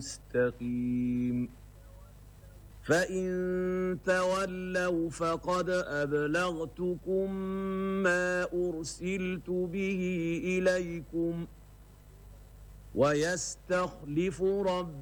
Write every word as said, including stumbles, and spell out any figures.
مستقيم فإن تولوا فقد أبلغتكم ما أرسلت به إليكم ويستخلف ربكم